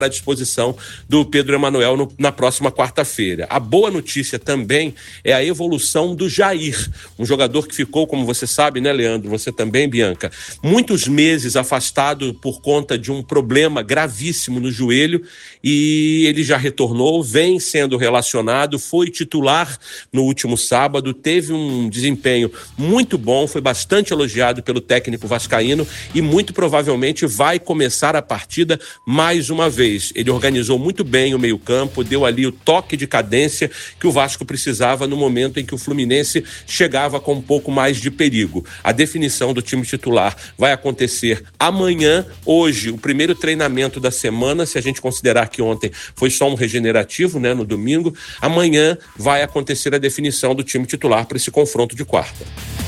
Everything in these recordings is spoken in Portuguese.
à disposição do Pedro Emanuel na próxima quarta-feira. A boa notícia também é a evolução do Jair, um jogador que ficou, como você sabe, né, Leandro, você também, Bianca, muitos meses afastado por conta de um problema gravíssimo no joelho, e ele já retornou, vem sendo relacionado, foi titular no último sábado, teve um desempenho muito bom, foi bastante elogiado pelo técnico vascaíno e muito provavelmente vai começar a partida mais uma vez. Ele organizou muito bem o meio-campo, deu ali o toque de cadência que o Vasco precisava no momento em que o Fluminense chegava com um pouco mais de perigo. A definição do time titular vai acontecer amanhã. Hoje, o primeiro treinamento da semana, se a gente considerar que ontem foi só um regenerativo, né, no domingo. Amanhã vai acontecer a definição do time titular para esse confronto de quarta.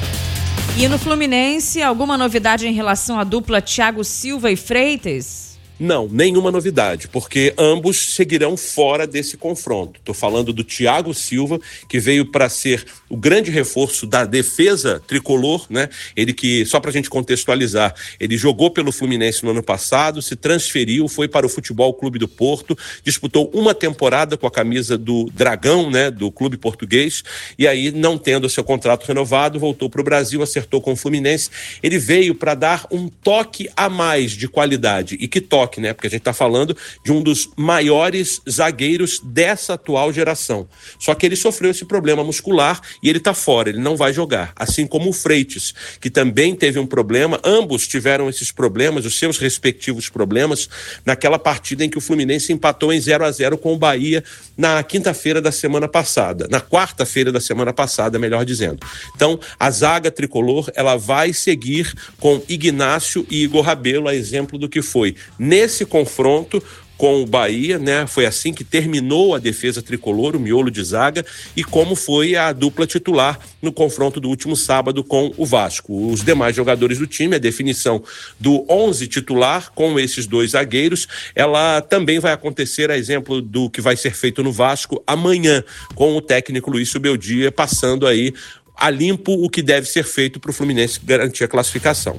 E no Fluminense, alguma novidade em relação à dupla Thiago Silva e Freitas? Não, nenhuma novidade, porque ambos seguirão fora desse confronto. Estou falando do Thiago Silva, que veio para ser o grande reforço da defesa tricolor, né? Ele que, só para a gente contextualizar, ele jogou pelo Fluminense no ano passado, se transferiu, foi para o Futebol Clube do Porto, disputou uma temporada com a camisa do Dragão, né, do clube português, e aí, não tendo seu contrato renovado, voltou para o Brasil, acertou com o Fluminense. Ele veio para dar um toque a mais de qualidade. E que toque, né? Porque a gente está falando de um dos maiores zagueiros dessa atual geração. Só que ele sofreu esse problema muscular e ele está fora, ele não vai jogar. Assim como o Freitas, que também teve um problema. Ambos tiveram esses problemas, os seus respectivos problemas, naquela partida em que o Fluminense empatou em 0-0 com o Bahia na quinta-feira da semana passada. Na quarta-feira da semana passada, melhor dizendo. Então, a zaga tricolor, ela vai seguir com Ignácio e Igor Rabelo, a exemplo do que foi nesse confronto com o Bahia, né? Foi assim que terminou a defesa tricolor, o miolo de zaga, e como foi a dupla titular no confronto do último sábado com o Vasco. Os demais jogadores do time, a definição do 11 titular com esses dois zagueiros, ela também vai acontecer, a exemplo do que vai ser feito no Vasco amanhã, com o técnico Luiz Subeldia passando aí a limpo o que deve ser feito para o Fluminense garantir a classificação.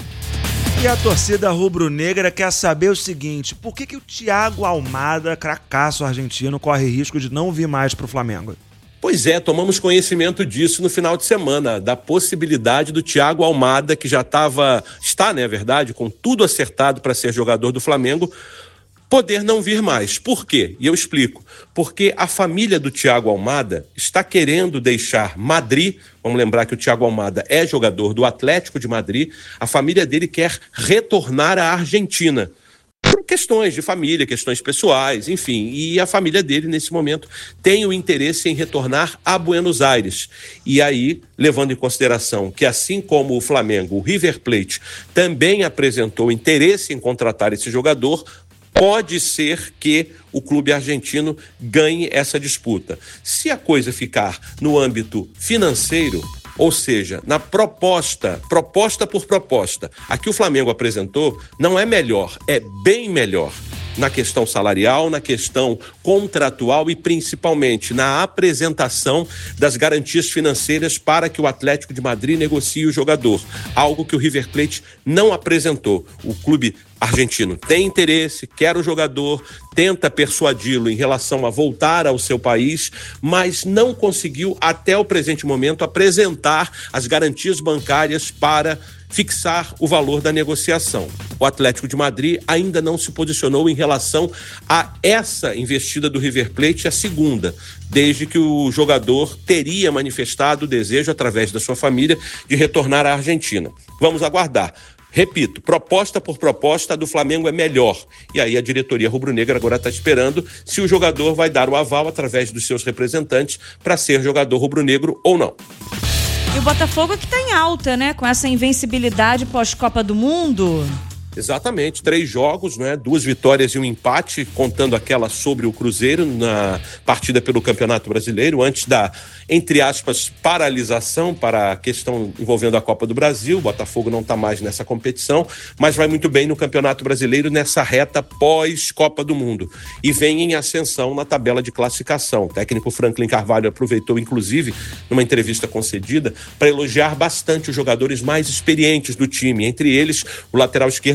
E a torcida rubro-negra quer saber o seguinte: por que o Thiago Almada, cracaço argentino, corre risco de não vir mais para o Flamengo? Pois é, tomamos conhecimento disso no final de semana, da possibilidade do Thiago Almada, que já está, né, verdade, com tudo acertado para ser jogador do Flamengo, poder não vir mais. Por quê? E eu explico. Porque a família do Thiago Almada está querendo deixar Madrid. Vamos lembrar que o Thiago Almada é jogador do Atlético de Madrid. A família dele quer retornar à Argentina. Por questões de família, questões pessoais, enfim. E a família dele, nesse momento, tem o interesse em retornar a Buenos Aires. E aí, levando em consideração que, assim como o Flamengo, o River Plate também apresentou interesse em contratar esse jogador, pode ser que o clube argentino ganhe essa disputa. Se a coisa ficar no âmbito financeiro, ou seja, na proposta por proposta, a que o Flamengo apresentou não é melhor, é bem melhor. Na questão salarial, na questão contratual e principalmente na apresentação das garantias financeiras para que o Atlético de Madrid negocie o jogador, algo que o River Plate não apresentou. O clube argentino tem interesse, quer o jogador, tenta persuadi-lo em relação a voltar ao seu país, mas não conseguiu até o presente momento apresentar as garantias bancárias para fixar o valor da negociação. O Atlético de Madrid ainda não se posicionou em relação a essa investida do River Plate, a segunda, desde que o jogador teria manifestado o desejo, através da sua família, de retornar à Argentina. Vamos aguardar. Repito, proposta por proposta, a do Flamengo é melhor. E aí a diretoria rubro-negra agora está esperando se o jogador vai dar o aval através dos seus representantes para ser jogador rubro-negro ou não. E o Botafogo que está em alta, né? Com essa invencibilidade pós-Copa do Mundo. Exatamente, 3 jogos, né? 2 vitórias e um empate, contando aquela sobre o Cruzeiro na partida pelo Campeonato Brasileiro, antes da, entre aspas, paralisação para a questão envolvendo a Copa do Brasil. O Botafogo não está mais nessa competição, mas vai muito bem no Campeonato Brasileiro nessa reta pós-Copa do Mundo. E vem em ascensão na tabela de classificação. O técnico Franklin Carvalho aproveitou, inclusive, numa entrevista concedida, para elogiar bastante os jogadores mais experientes do time, entre eles o lateral esquerdo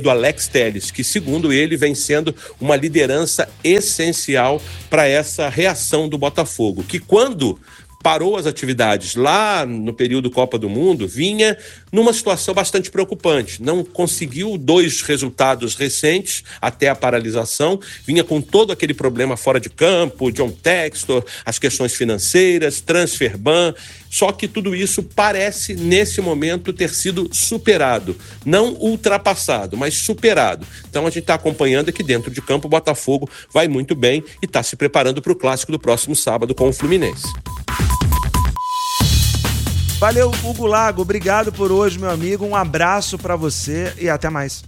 do Alex Telles, que, segundo ele, vem sendo uma liderança essencial para essa reação do Botafogo, que quando parou as atividades lá no período Copa do Mundo, vinha numa situação bastante preocupante. Não conseguiu 2 resultados recentes até a paralisação, vinha com todo aquele problema fora de campo, John Textor, as questões financeiras, transfer ban, só que tudo isso parece, nesse momento, ter sido superado. Não ultrapassado, mas superado. Então a gente está acompanhando aqui dentro de campo, o Botafogo vai muito bem e está se preparando para o clássico do próximo sábado com o Fluminense. Valeu, Hugo Lago. Obrigado por hoje, meu amigo. Um abraço pra você e até mais.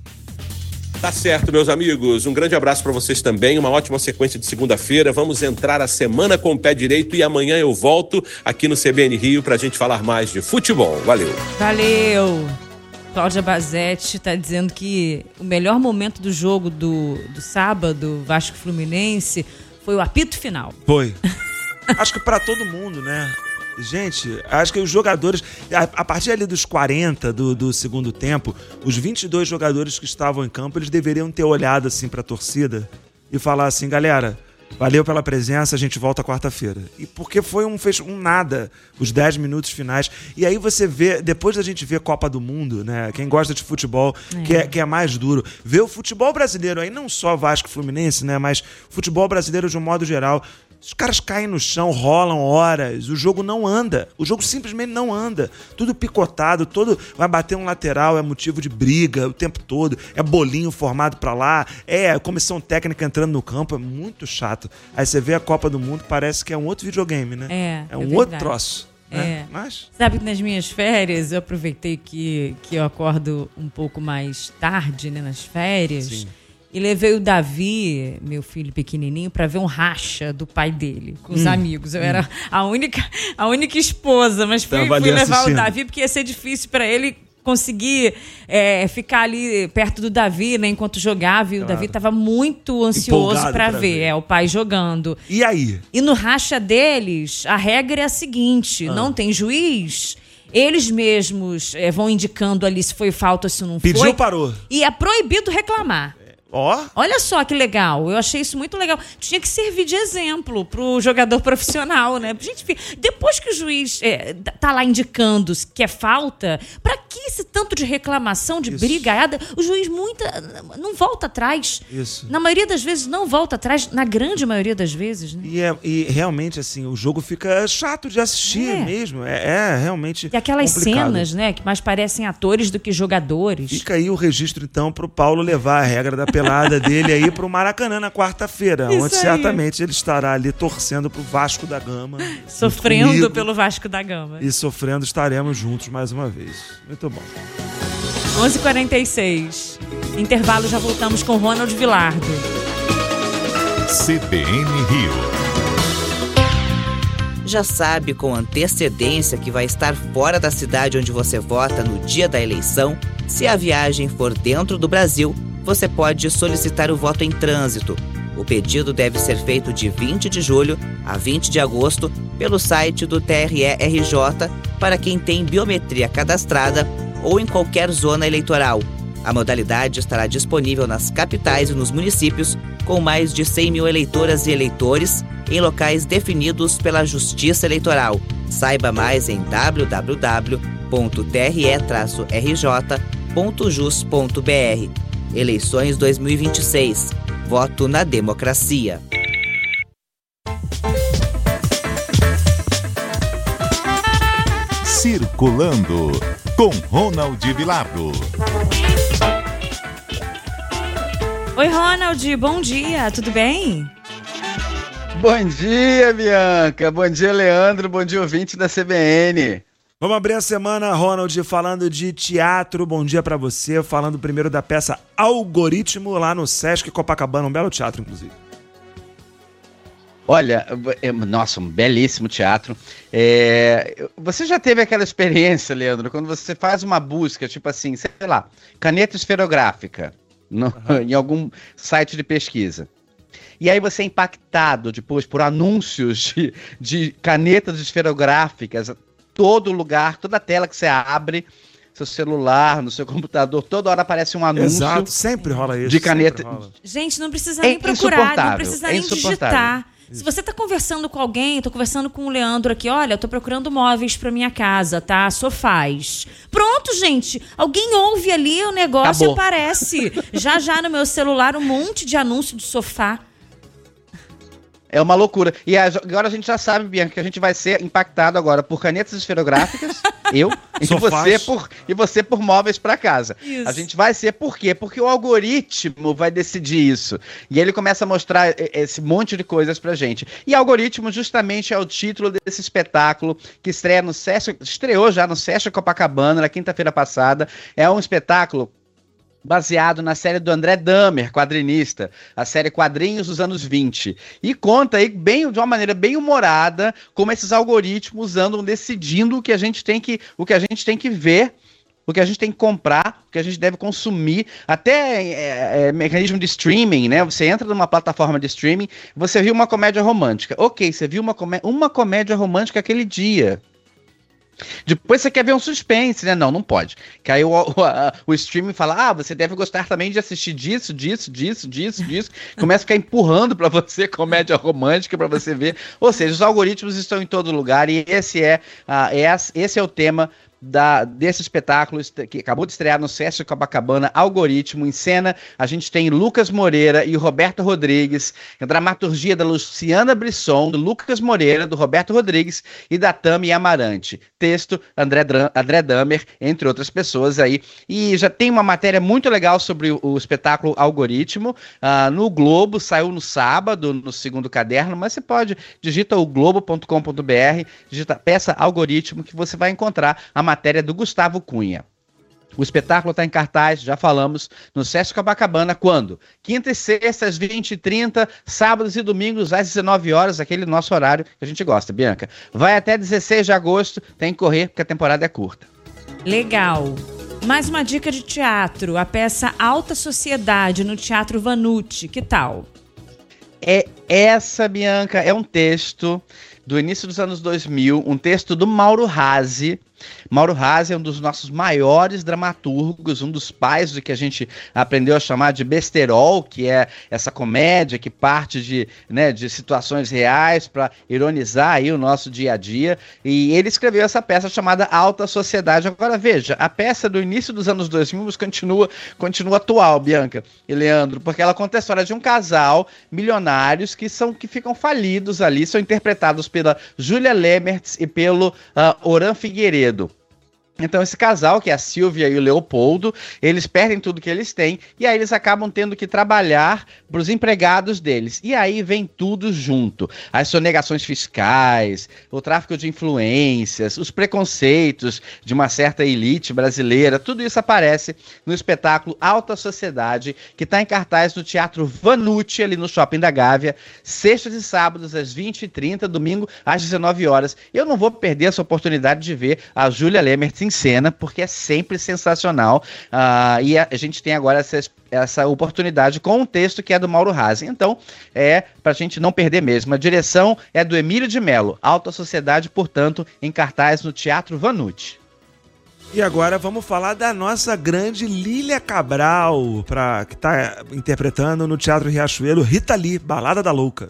Tá certo, meus amigos. Um grande abraço para vocês também. Uma ótima sequência de segunda-feira. Vamos entrar a semana com o pé direito e amanhã eu volto aqui no CBN Rio pra gente falar mais de futebol. Valeu. Valeu. Cláudia Bazetti tá dizendo que o melhor momento do jogo do sábado, Vasco Fluminense, foi o apito final. Foi. Acho que pra todo mundo, né? Gente, acho que os jogadores, a partir ali dos 40 do segundo tempo, os 22 jogadores que estavam em campo, eles deveriam ter olhado assim pra torcida e falar assim, galera, valeu pela presença, a gente volta quarta-feira. E porque fez um nada, os 10 minutos finais. E aí você vê, depois da gente ver Copa do Mundo, né? Quem gosta de futebol, que é mais duro, ver o futebol brasileiro aí, não só Vasco e Fluminense, né? Mas futebol brasileiro de um modo geral. Os caras caem no chão, rolam horas, o jogo não anda. O jogo simplesmente não anda. Tudo picotado, vai bater um lateral, é motivo de briga o tempo todo, é bolinho formado pra lá, é comissão técnica entrando no campo, é muito chato. Aí você vê a Copa do Mundo, parece que é um outro videogame, né? É um outro troço. Né? Mas... Sabe que nas minhas férias, eu aproveitei que eu acordo um pouco mais tarde, né, nas férias. Sim. E levei o Davi, meu filho pequenininho, para ver um racha do pai dele, com os amigos. Eu era a única esposa, mas fui levar o Davi porque ia ser difícil para ele conseguir ficar ali perto do Davi, né, enquanto jogava. E o Davi estava muito ansioso para ver o pai jogando. E aí? E no racha deles, a regra é a seguinte, não tem juiz... Eles mesmos vão indicando ali se foi falta ou se não foi. Pediu, parou. E é proibido reclamar. Olha só que legal, eu achei isso muito legal. Tinha que servir de exemplo pro jogador profissional, né? Gente, depois que o juiz tá lá indicando que é falta, pra que esse tanto de reclamação, de brigaiada? O juiz não volta atrás. Isso. Na maioria das vezes não volta atrás, na grande maioria das vezes, né? E realmente, assim, o jogo fica chato de assistir mesmo. É realmente e aquelas complicado. Cenas, né, que mais parecem atores do que jogadores. Fica aí o registro, então, pro Paulo levar a regra da pelada dele aí pro Maracanã na quarta-feira, onde certamente ele estará ali torcendo pro Vasco da Gama. Sofrendo pelo Vasco da Gama. E sofrendo, estaremos juntos mais uma vez. Muito bom. 11h46. Intervalo, já voltamos com Ronald Vilardo. CBN Rio. Já sabe com antecedência que vai estar fora da cidade onde você vota no dia da eleição? Se a viagem for dentro do Brasil, você pode solicitar o voto em trânsito. O pedido deve ser feito de 20 de julho a 20 de agosto pelo site do TRE-RJ para quem tem biometria cadastrada ou em qualquer zona eleitoral. A modalidade estará disponível nas capitais e nos municípios com mais de 100 mil eleitoras e eleitores em locais definidos pela Justiça Eleitoral. Saiba mais em www.tre-rj.jus.br. Eleições 2026. Voto na democracia. Circulando com Ronald Vilardo. Oi, Ronald, bom dia, tudo bem? Bom dia, Bianca. Bom dia, Leandro. Bom dia, ouvinte da CBN. Vamos abrir a semana, Ronald, falando de teatro. Bom dia pra você. Falando primeiro da peça Algoritmo, lá no Sesc Copacabana. Um belo teatro, inclusive. Olha, nossa, um belíssimo teatro. Você já teve aquela experiência, Leandro, quando você faz uma busca, tipo assim, sei lá, caneta esferográfica, em algum site de pesquisa. E aí você é impactado depois por anúncios de canetas esferográficas, todo lugar, toda tela que você abre, seu celular, no seu computador, toda hora aparece um anúncio. Exato, sempre rola isso. De caneta. Gente, não precisa nem procurar, não precisa nem digitar. Isso. Se você tá conversando com alguém, tô conversando com o Leandro aqui, olha, eu tô procurando móveis pra minha casa, tá? Sofás. Pronto, gente. Alguém ouve ali, o negócio Acabou. aparece. Já no meu celular, um monte de anúncio de sofá. É uma loucura. E agora a gente já sabe, Bianca, que a gente vai ser impactado agora por canetas esferográficas, e você por móveis para casa. Isso. A gente vai ser por quê? Porque o algoritmo vai decidir isso. E ele começa a mostrar esse monte de coisas pra gente. E algoritmo justamente é o título desse espetáculo que estreou já no Sesc Copacabana na quinta-feira passada. É um espetáculo baseado na série do André Dahmer, quadrinista, a série Quadrinhos dos anos 20. E conta aí de uma maneira bem humorada como esses algoritmos andam decidindo o que a gente tem que ver, o que a gente tem que comprar, o que a gente deve consumir, até mecanismo de streaming, né? Você entra numa plataforma de streaming, você viu uma comédia romântica. Ok, você viu uma comédia romântica aquele dia. Depois você quer ver um suspense, né? Não pode. Que aí o streaming fala, você deve gostar também de assistir disso. Começa a ficar empurrando pra você comédia romântica pra você ver. Ou seja, os algoritmos estão em todo lugar e esse é o tema desse espetáculo que acabou de estrear no Sesc Copacabana, Algoritmo. Em cena, a gente tem Lucas Moreira e Roberto Rodrigues, a dramaturgia da Luciana Brisson, do Lucas Moreira, do Roberto Rodrigues e da Tami Amarante. Texto, André Dahmer, entre outras pessoas aí. E já tem uma matéria muito legal sobre o espetáculo Algoritmo, no Globo, saiu no sábado, no segundo caderno, mas você digita o globo.com.br, peça Algoritmo, que você vai encontrar a matéria do Gustavo Cunha. O espetáculo está em cartaz, já falamos, no Sesc Copacabana, quando? Quinta e sexta, às 20h30, sábados e domingos, às 19 horas, aquele nosso horário que a gente gosta, Bianca. Vai até 16 de agosto, tem que correr, porque a temporada é curta. Legal. Mais uma dica de teatro, a Alta Sociedade, no Teatro Vanucci, que tal? Essa, Bianca, é um texto do início dos anos 2000, um texto do Mauro Razzi. Mauro Razzi é um dos nossos maiores dramaturgos, um dos pais do que a gente aprendeu a chamar de besterol, que é essa comédia que parte de situações reais para ironizar aí o nosso dia a dia. E ele escreveu essa peça chamada Alta Sociedade. Agora veja, a peça do início dos anos 2000 continua atual, Bianca e Leandro, porque ela conta a história de um casal milionários que ficam falidos ali, são interpretados pela Júlia Lemertz e pelo Oran Figueiredo. Então esse casal, que é a Silvia e o Leopoldo, eles perdem tudo que eles têm e aí eles acabam tendo que trabalhar para os empregados deles. E aí vem tudo junto. As sonegações fiscais, o tráfico de influências, os preconceitos de uma certa elite brasileira, tudo isso aparece no espetáculo Alta Sociedade, que está em cartaz no Teatro Vanucci, ali no Shopping da Gávea, sextas e sábados às 20h30, domingo às 19 horas. Eu não vou perder essa oportunidade de ver a Júlia Lemertz em cena, porque é sempre sensacional, e a gente tem agora essa oportunidade com um texto que é do Mauro Razzi. Então, pra gente não perder mesmo. A direção é do Emílio de Mello. Alta Sociedade, portanto, em cartaz no Teatro Vanucci. E agora vamos falar da nossa grande Lília Cabral, que está interpretando no Teatro Riachuelo Rita Lee, Balada da Louca.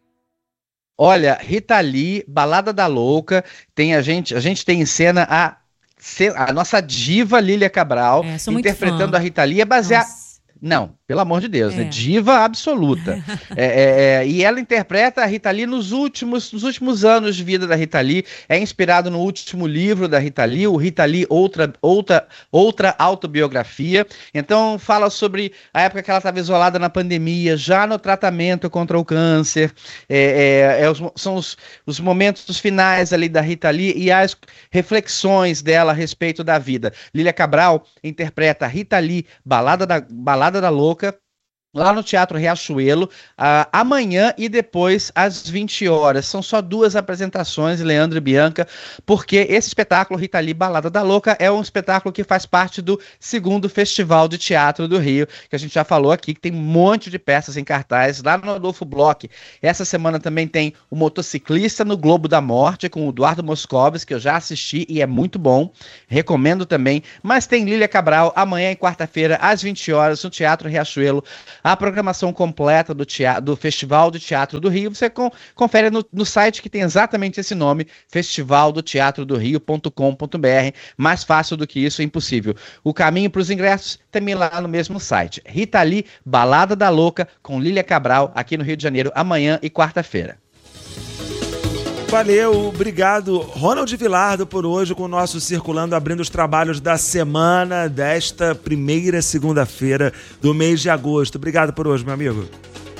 Olha, Rita Lee, Balada da Louca, a gente tem em cena a nossa diva Lília Cabral, interpretando a Rita Lee, é baseada... Não, pelo amor de Deus, né? Diva absoluta. E ela interpreta a Rita Lee nos últimos anos de vida da Rita Lee. É inspirado no último livro da Rita Lee, o Rita Lee outra autobiografia. Então fala sobre a época que ela estava isolada na pandemia, já no tratamento contra o câncer. São os momentos finais ali da Rita Lee e as reflexões dela a respeito da vida. Lília Cabral interpreta a Rita Lee, Balada da Louca, lá no Teatro Riachuelo, amanhã e depois às 20 horas. São só 2 apresentações, Leandro e Bianca, porque esse espetáculo, Rita Lee Balada da Louca, é um espetáculo que faz parte do 2º Festival de Teatro do Rio, que a gente já falou aqui, que tem um monte de peças em cartaz, lá no Adolfo Bloch. Essa semana também tem O Motociclista no Globo da Morte, com o Eduardo Moscovitz, que eu já assisti e é muito bom, recomendo também. Mas tem Lília Cabral, amanhã e quarta-feira, às 20 horas, no Teatro Riachuelo. A programação completa do Festival de Teatro do Rio, você confere no site que tem exatamente esse nome, festivaldoteatrodorio.com.br. Mais fácil do que isso é impossível. O caminho para os ingressos também lá no mesmo site. Rita Lee, Balada da Louca, com Lília Cabral, aqui no Rio de Janeiro, amanhã e quarta-feira. Valeu, obrigado, Ronald Vilardo, por hoje com o nosso Circulando, abrindo os trabalhos da semana desta primeira segunda-feira do mês de agosto. Obrigado por hoje, meu amigo.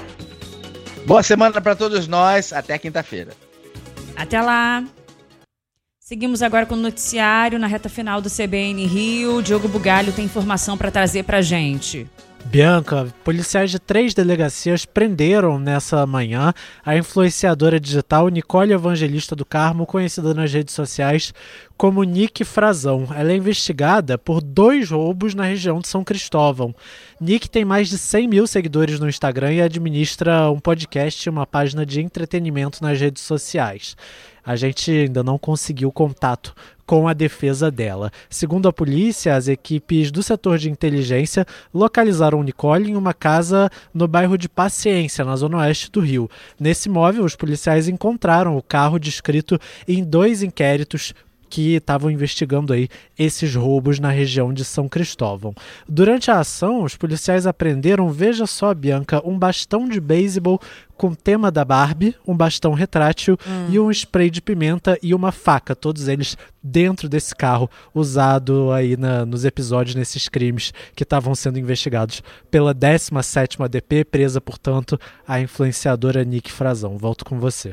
Boa semana para todos nós, até quinta-feira. Até lá. Seguimos agora com o noticiário na reta final do CBN Rio. Diogo Bugalho tem informação para trazer para a gente. Bianca, policiais de 3 delegacias prenderam nessa manhã a influenciadora digital Nicole Evangelista do Carmo, conhecida nas redes sociais como Nick Frazão. Ela é investigada por 2 roubos na região de São Cristóvão. Nick tem mais de 100 mil seguidores no Instagram e administra um podcast e uma página de entretenimento nas redes sociais. A gente ainda não conseguiu contato com a defesa dela. Segundo a polícia, as equipes do setor de inteligência localizaram Nicole em uma casa no bairro de Paciência, na zona oeste do Rio. Nesse imóvel, os policiais encontraram o carro descrito em 2 inquéritos que estavam investigando aí esses roubos na região de São Cristóvão. Durante a ação, os policiais apreenderam, veja só, Bianca, um bastão de beisebol com tema da Barbie, um bastão retrátil e um spray de pimenta e uma faca, todos eles dentro desse carro usado aí nos episódios, nesses crimes que estavam sendo investigados pela 17ª DP, presa, portanto, a influenciadora Nick Frazão. Volto com você.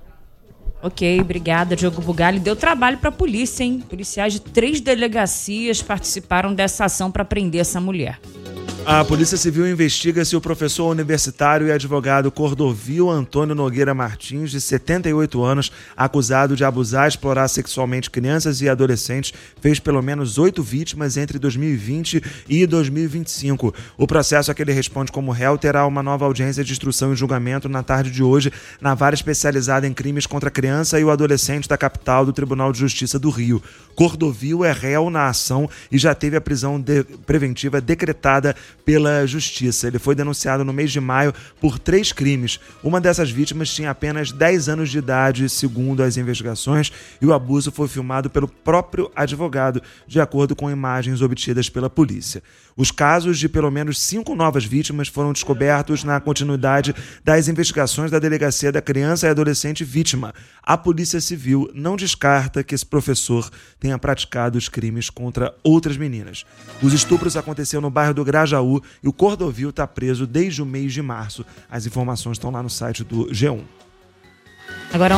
Ok, obrigada, Diogo Bugalho. Deu trabalho para a polícia, hein? Policiais de 3 delegacias participaram dessa ação para prender essa mulher. A Polícia Civil investiga se o professor universitário e advogado Cordovil Antônio Nogueira Martins, de 78 anos, acusado de abusar e explorar sexualmente crianças e adolescentes, fez pelo menos 8 vítimas entre 2020 e 2025. O processo a que ele responde como réu terá uma nova audiência de instrução e julgamento na tarde de hoje na vara especializada em crimes contra a criança e o adolescente da capital do Tribunal de Justiça do Rio. Cordovil é réu na ação e já teve a prisão preventiva decretada pela Justiça. Ele foi denunciado no mês de maio por 3 crimes. Uma dessas vítimas tinha apenas 10 anos de idade, segundo as investigações, e o abuso foi filmado pelo próprio advogado, de acordo com imagens obtidas pela polícia. Os casos de pelo menos 5 novas vítimas foram descobertos na continuidade das investigações da Delegacia da Criança e Adolescente Vítima. A Polícia Civil não descarta que esse professor tenha praticado os crimes contra outras meninas. Os estupros aconteceram no bairro do Grajaú e o Cordovil está preso desde o mês de março. As informações estão lá no site do G1. Agora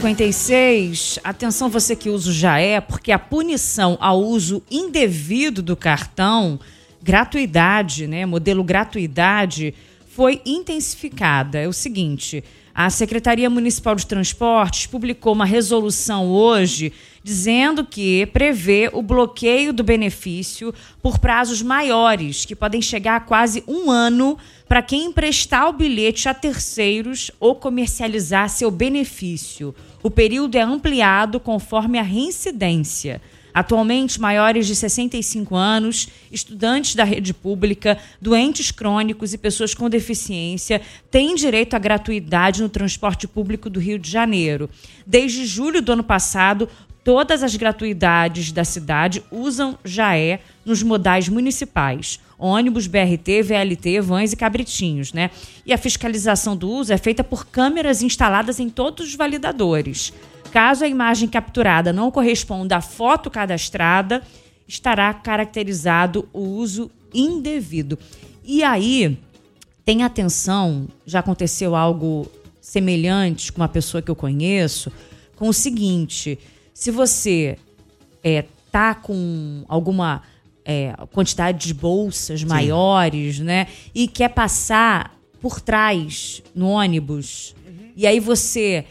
11h56, atenção você que usa o JAE, porque a punição ao uso indevido do cartão, gratuidade, né, modelo gratuidade, foi intensificada. É o seguinte, a Secretaria Municipal de Transportes publicou uma resolução hoje dizendo que prevê o bloqueio do benefício por prazos maiores, que podem chegar a quase 1 ano, para quem emprestar o bilhete a terceiros ou comercializar seu benefício. O período é ampliado conforme a reincidência. Atualmente, maiores de 65 anos, estudantes da rede pública, doentes crônicos e pessoas com deficiência têm direito à gratuidade no transporte público do Rio de Janeiro. Desde julho do ano passado, todas as gratuidades da cidade usam JAE nos modais municipais: ônibus, BRT, VLT, vans e cabritinhos, né? E a fiscalização do uso é feita por câmeras instaladas em todos os validadores. Caso a imagem capturada não corresponda à foto cadastrada, estará caracterizado o uso indevido. E aí, tenha atenção, já aconteceu algo semelhante com uma pessoa que eu conheço, com o seguinte: se você tá com alguma quantidade de bolsas maiores, né? E quer passar por trás no ônibus. E aí você...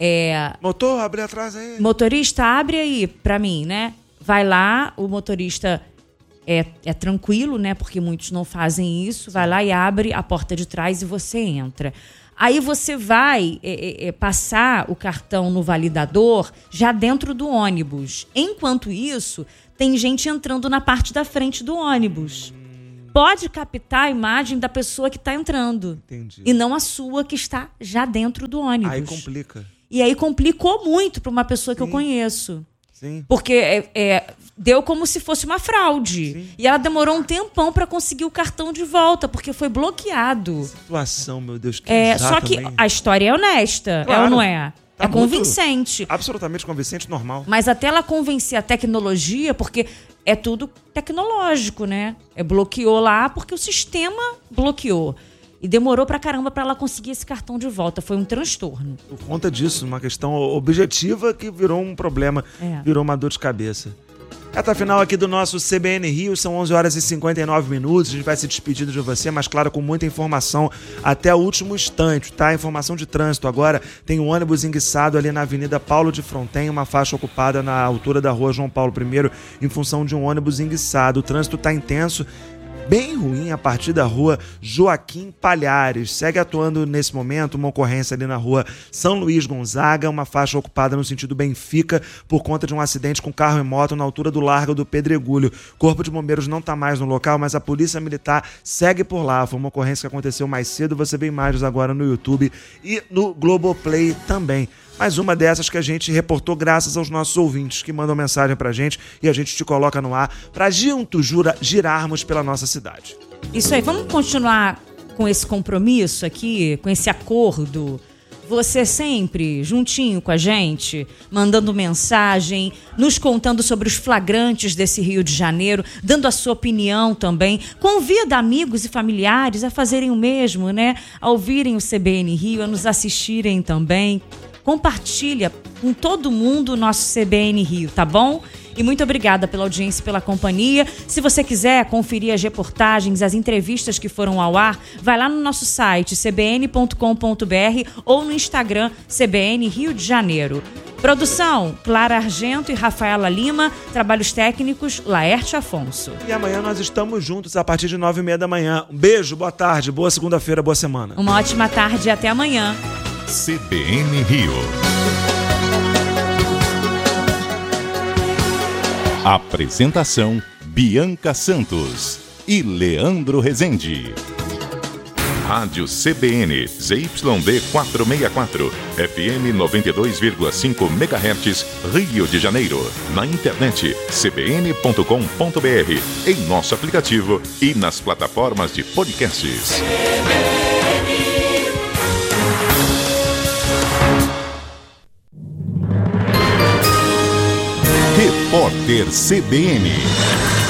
Motor, abre atrás aí. Motorista, abre aí pra mim, né? Vai lá, o motorista é tranquilo, né? Porque muitos não fazem isso. Vai lá e abre a porta de trás e você entra. Aí você vai passar o cartão no validador já dentro do ônibus. Enquanto isso, tem gente entrando na parte da frente do ônibus. Pode captar a imagem da pessoa que está entrando. Entendi. E não a sua que está já dentro do ônibus. Aí complica. E aí complicou muito para uma pessoa que eu conheço. Sim. Porque deu como se fosse uma fraude. Sim. E ela demorou um tempão para conseguir o cartão de volta, porque foi bloqueado. Situação, meu Deus, que Só que também. a história é honesta, Claro. é ou não é? Tá É convincente. Absolutamente convincente, normal. Mas até ela convencer a tecnologia, porque é tudo tecnológico, né? Bloqueou lá porque o sistema bloqueou. E demorou pra caramba pra ela conseguir esse cartão de volta. Foi um transtorno. Por conta disso, uma questão objetiva que virou um problema, virou uma dor de cabeça. Reta final aqui do nosso CBN Rio, são 11 horas e 59 minutos, a gente vai se despedindo de você, mas claro, com muita informação até o último instante, tá? Informação de trânsito agora, tem um ônibus enguiçado ali na Avenida Paulo de Fronten, uma faixa ocupada na altura da Rua João Paulo I, em função de um ônibus enguiçado. O trânsito tá intenso, bem ruim a partir da Rua Joaquim Palhares. Segue atuando nesse momento uma ocorrência ali na Rua São Luís Gonzaga, uma faixa ocupada no sentido Benfica por conta de um acidente com carro e moto na altura do Largo do Pedregulho. O Corpo de Bombeiros não está mais no local, mas a Polícia Militar segue por lá. Foi uma ocorrência que aconteceu mais cedo, você vê imagens agora no YouTube e no Globoplay também. Mais uma dessas que a gente reportou graças aos nossos ouvintes que mandam mensagem pra gente e a gente te coloca no ar pra juntos girarmos pela nossa cidade. Isso aí, vamos continuar com esse compromisso aqui, com esse acordo. Você sempre juntinho com a gente, mandando mensagem, nos contando sobre os flagrantes desse Rio de Janeiro, dando a sua opinião também. Convida amigos e familiares a fazerem o mesmo, né? A ouvirem o CBN Rio, a nos assistirem também. Compartilha com todo mundo o nosso CBN Rio, tá bom? E muito obrigada pela audiência e pela companhia. Se você quiser conferir as reportagens, as entrevistas que foram ao ar, vai lá no nosso site cbn.com.br ou no Instagram CBN Rio de Janeiro. Produção, Clara Argento e Rafaela Lima. Trabalhos técnicos, Laerte Afonso. E amanhã nós estamos juntos a partir de 9h30 da manhã. Um beijo, boa tarde, boa segunda-feira, boa semana. Uma ótima tarde e até amanhã. CBN Rio. Apresentação: Bianca Santos e Leandro Rezende. Rádio CBN, ZYD 464, FM 92,5 MHz, Rio de Janeiro. Na internet, cbn.com.br, em nosso aplicativo e nas plataformas de podcasts. Repórter CBN.